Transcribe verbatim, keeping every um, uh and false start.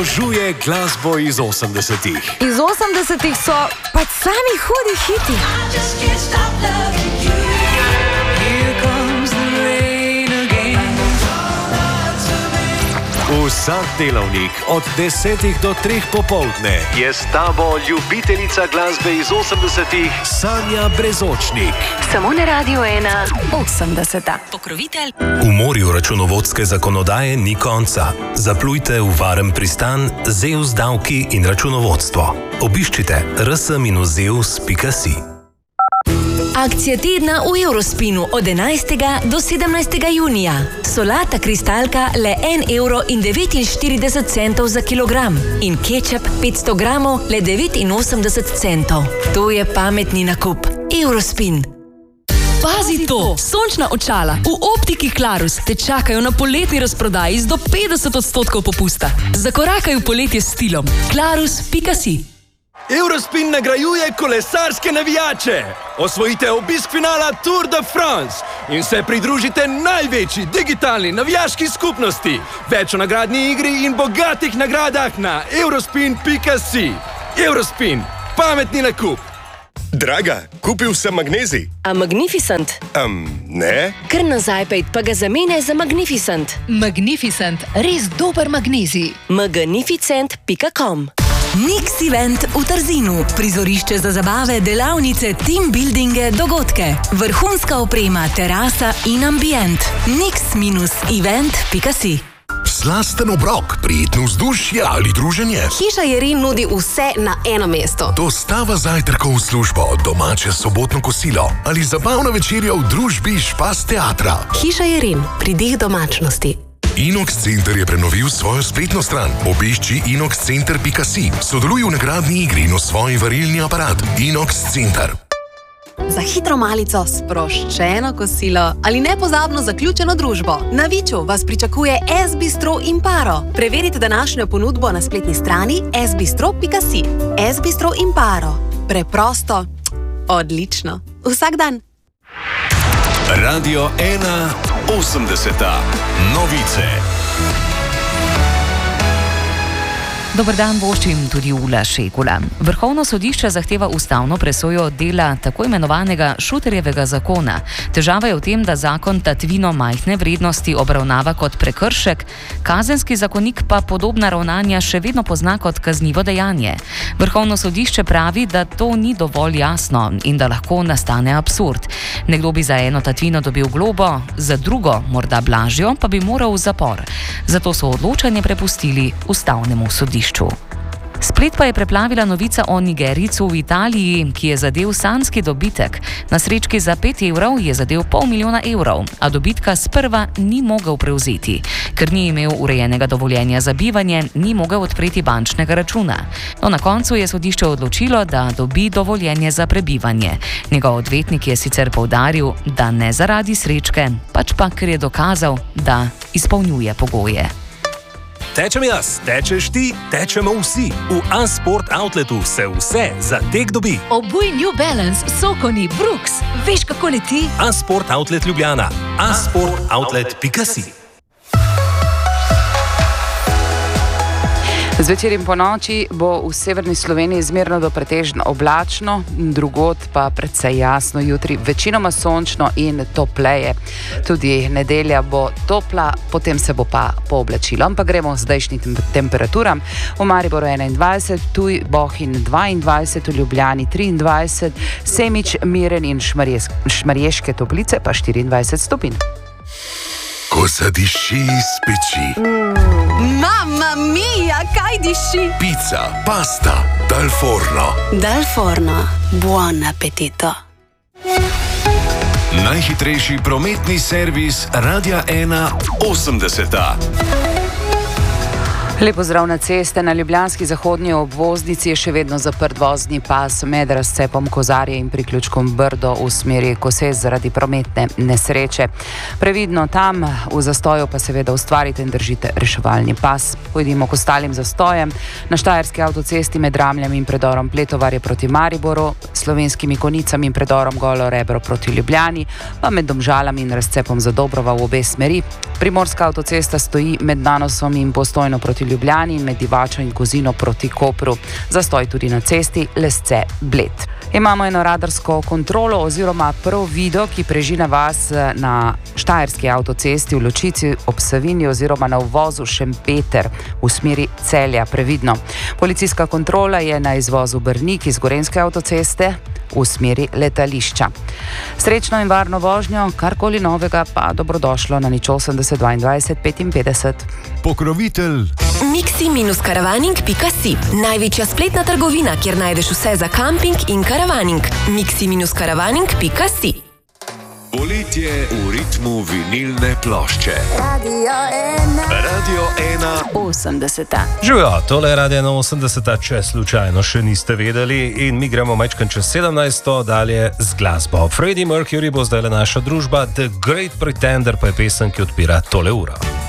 obožuje glasbo iz osemdesetih. Iz osemdesetih so pač sami hudi hiti. Vsak delavnik od desetih do treh popoldne je s tabo ljubiteljica glasbe iz osemdesetih Sanja Brezočnik. Samo na Radio ena osemdeseta. Pokrovitelj. V morju računovodske zakonodaje ni konca. Zaplujte v varen pristan Zeus davki in računovodstvo. Obiščite r s minus zeus pika si. Akcija tedna v Eurospinu od enajstega do sedemnajstega junija. Solata kristalka le en evro in devetinštirideset centov za kilogram in kečap petsto gramov le devetinosemdeset centov. To je pametni nakup. Eurospin. Pazi to! Sončna očala v optiki Clarus te čakajo na poletni razprodaji z do petdeset odstotkov popusta. Zakorakaj v poletje s stilom. Clarus pika si. Eurospin nagrajuje kolesarske navijače. Osvojite obisk finala Tour de France in se pridružite največji digitalni navijaški skupnosti. Več o nagradni igri in bogatih nagradah na eurospin pika si. Eurospin. Pametni nakup. Draga, kupil sem magnezij. A Magnificent? Um, ne. Kar nazaj pejt, pa ga zamene za Magnificent. Magnificent. Res dober magnezij. magnificent pika com. Nix Event v Trzinu. Prizorišče za zabave, delavnice, team buildinge, dogodke. Vrhunska oprema, terasa in ambient. nix event pika si. Slasten obrok, prijetno vzdušje ali druženje. Hiša Jerin nudi vse na eno mesto. Dostava zajtrkov v službo, domače sobotno kosilo ali zabavna večerja v družbi Špas teatra. Hiša Jerin, pridih domačnosti. Inox Center je prenovil svojo spletno stran. Obišči inox center pika si. Sodeluj v nagradni igri in osvoji varilni aparat. Inox Center. Za hitro malico, sproščeno kosilo ali nepozabno zaključeno družbo. Na Viču vas pričakuje S Bistro Imparo. Preverite današnjo ponudbo na spletni strani s bistro pika si. S Bistro Imparo. Preprosto, odlično. Vsak dan. Radio ena osemdeseta. Novice. Dober dan voščim tudi Ula Šekula. Vrhovno sodišče zahteva ustavno presojo dela tako imenovanega Šuterjevega zakona. Težava je v tem, da zakon tatvino majhne vrednosti obravnava kot prekršek, kazenski zakonik pa podobna ravnanja še vedno pozna kot kaznivo dejanje. Vrhovno sodišče pravi, da to ni dovolj jasno in da lahko nastane absurd. Nekdo bi za eno tatvino dobil globo, za drugo, morda blažjo, pa bi moral v zapor. Zato so odločanje prepustili ustavnemu sodišču. Splet pa je preplavila novica o Nigerijcu v Italiji, ki je zadel sanjski dobitek. Na srečki za pet evrov je zadel pol milijona evrov, a dobitka sprva ni mogel prevzeti. Ker ni imel urejenega dovoljenja za bivanje, ni mogel odpreti bančnega računa. No, na koncu je sodišče odločilo, da dobi dovoljenje za prebivanje. Njegov odvetnik je sicer poudaril, da ne zaradi srečke, pač pa ker je dokazal, da izpolnjuje pogoje. Tečem jaz, tečeš ti, tečemo vsi. V A-Sport Outletu se vse za tek dobi. Obuj New Balance, Sokoni, Brooks. Veš, kako leti? A-Sport Outlet Ljubljana. a sport outlet pika si. Zvečer in po noči bo v severni Sloveniji zmerno do pretežno oblačno, drugod pa precej jasno, jutri večinoma sončno in topleje. Tudi nedelja bo topla, potem se bo pa pooblačilo. Ampak gremo zdajšnjim temperaturam. V Mariboru enaindvajset, Ptuj, Bohinj dvaindvajset, v Ljubljani triindvajset, Semič, Miren in Šmarješke Toplice pa štiriindvajset stopinj. Ko zadiši iz peči. Mm, Mamma mia, kaj diši? Pizza, pasta, dal forno. Dal forno, buon appetito. Najhitrejši prometni servis Radia ena osemdeseta. Lep pozdrav na ceste. Na ljubljanski zahodnji obvoznici je še vedno zaprt vozni pas med razcepom Kozarje in priključkom Brdo v smeri Kosez zaradi prometne nesreče. Previdno tam, v zastoju pa seveda ustvarite in držite reševalni pas. Pojdimo k ostalim zastojem. Na štajerski avtocesti med Ramljem in predorom Pletovarje proti Mariboru Slovenskimi Konicami in predorom Golo Rebro proti Ljubljani, pa med Domžalami in razcepom Zadobrova v obe smeri. Primorska avtocesta stoji med Nanosom in Postojno proti Ljubljani in med Divačo in Kozino proti Kopru. Zastoj tudi na cesti Lesce-Bled. Imamo eno radarsko kontrolo oziroma prv video, ki prežina vas na štajerski avtocesti v Ločici ob Savinji oziroma na uvozu Šempeter v smeri Celja. Previdno. Policijska kontrola je na izvozu Brnik iz Gorenjske avtoceste v smeri letališča. Srečno in varno vožnjo, karkoli novega pa dobrodošlo na nič osemdeset dvaindvajset petinpetdeset. Pokrovitelj miksi-karavaning pika si. Največja spletna trgovina, kjer najdeš vse za kamping in karavaning. miksi-karavaning pika si. Poletje v ritmu vinilne plošče. Radio ena. Radio ena. osemdeseta. Živijo, tole je Radio ena osemdeseta, če slučajno še niste vedeli, in mi gremo majčkan čez sedemnajsto dalje z glasbo. Freddie Mercury bo zdaj le naša družba, The Great Pretender pa je pesem, ki odpira tole uro.